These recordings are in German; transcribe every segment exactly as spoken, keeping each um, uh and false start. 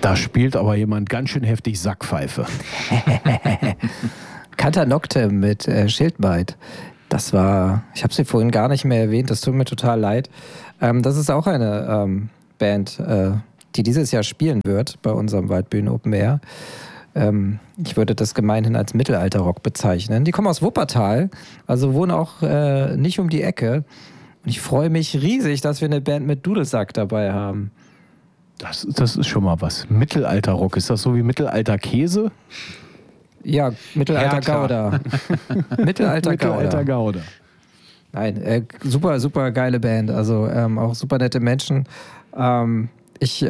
Da spielt aber jemand ganz schön heftig Sackpfeife. Kanta Noctem mit äh, Schildmaid. Das war, ich habe sie vorhin gar nicht mehr erwähnt, das tut mir total leid. Ähm, das ist auch eine ähm, Band, äh, die dieses Jahr spielen wird bei unserem Waldbühnen Open Air. Ähm, ich würde das gemeinhin als Mittelalterrock bezeichnen. Die kommen aus Wuppertal, also wohnen auch äh, nicht um die Ecke. Und ich freue mich riesig, dass wir eine Band mit Dudelsack dabei haben. Das, das ist schon mal was. Mittelalterrock, ist das so wie Mittelalter-Käse? Ja, Mittelalter Hertha. Gauder. Mittelalter, Mittelalter Gauder. Gauder. Nein, äh, super, super geile Band. Also ähm, auch super nette Menschen. Ähm, ich äh,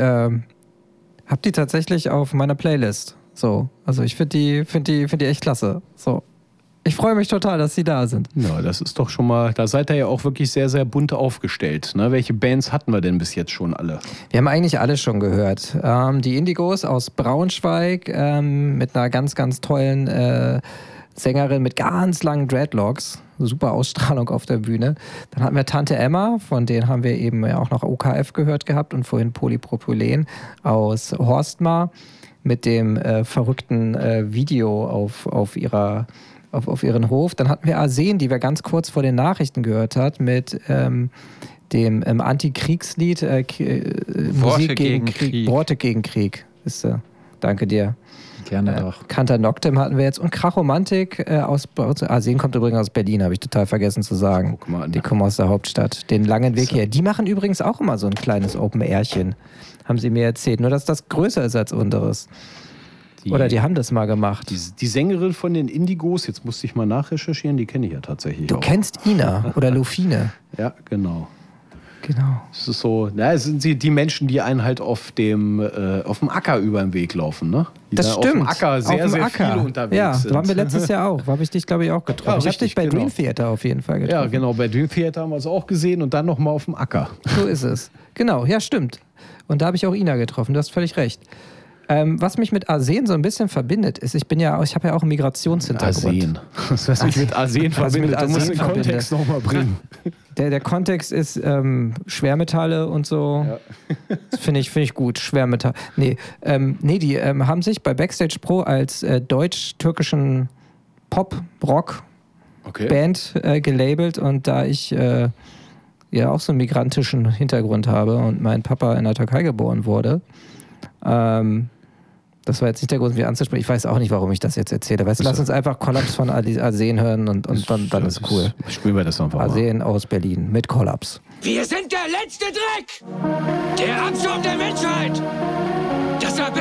habe die tatsächlich auf meiner Playlist. So, also ich finde die, find die, find die echt klasse. So. Ich freue mich total, dass sie da sind. Ja, das ist doch schon mal, da seid ihr ja auch wirklich sehr, sehr bunt aufgestellt. Ne? Welche Bands hatten wir denn bis jetzt schon alle? Wir haben eigentlich alles schon gehört. Ähm, die Indigos aus Braunschweig ähm, mit einer ganz, ganz tollen äh, Sängerin mit ganz langen Dreadlocks. Super Ausstrahlung auf der Bühne. Dann hatten wir Tante Emma, von denen haben wir eben ja auch noch O K F gehört gehabt und vorhin Polypropylen aus Horstmar mit dem äh, verrückten äh, Video auf, auf ihrer Auf, auf ihren Hof. Dann hatten wir Arsen, die wir ganz kurz vor den Nachrichten gehört hat, mit ähm, dem ähm, Antikriegslied äh, äh, Musik gegen, gegen Krieg. Krieg. Worte gegen Krieg. Ist, äh, danke dir. Gerne äh, doch. Kanta Noctem hatten wir jetzt und Krachomantik äh, aus Arsen kommt übrigens aus Berlin, habe ich total vergessen zu sagen. Guck mal an. Die kommen aus der Hauptstadt. Den langen Weg hier. Die machen übrigens auch immer so ein kleines Open-Airchen. Haben sie mir erzählt. Nur, dass das größer ist als unteres. Die, Oder die haben das mal gemacht. Die, die Sängerin von den Indigos, jetzt musste ich mal nachrecherchieren, die kenne ich ja tatsächlich Du auch. kennst Ina oder Lufine. Ja, genau. Genau. Es ist so, na, es sind die, die Menschen, die einen halt auf dem, äh, auf dem Acker über den Weg laufen, ne? Die das da stimmt. Auf dem Acker sehr, auf dem sehr Acker. viele unterwegs ja, sind. Ja, waren wir letztes Jahr auch. Habe ich dich, glaube ich, auch getroffen. Ja, ich habe richtig, dich bei genau. Dream Theater auf jeden Fall getroffen. Ja, genau. Bei Dream Theater haben wir es auch gesehen und dann nochmal auf dem Acker. So ist es. Genau, ja, stimmt. Und da habe ich auch Ina getroffen. Du hast völlig recht. Ähm, was mich mit Arsen so ein bisschen verbindet, ist, ich bin ja, ich habe ja auch einen Migrationshintergrund. Arsen. Was mich mit Arsen verbindet, mit du musst Arsen den Kontext nochmal bringen. Der, der Kontext ist ähm, Schwermetalle und so. Ja. Finde ich, find ich gut, Schwermetall. Nee, ähm, nee die ähm, haben sich bei Backstage Pro als äh, deutsch-türkischen Pop-Rock-Band Okay. äh, gelabelt und da ich äh, ja auch so einen migrantischen Hintergrund habe und mein Papa in der Türkei geboren wurde, ähm, das war jetzt nicht der Grund, mich anzusprechen. Ich weiß auch nicht, warum ich das jetzt erzähle. Weißt du, lass uns einfach Kollaps von Arsen hören und, und dann, dann ist cool. Spielen wir das einfach mal. Arsen aus Berlin mit Kollaps. Wir sind der letzte Dreck! Der Abschaum der Menschheit!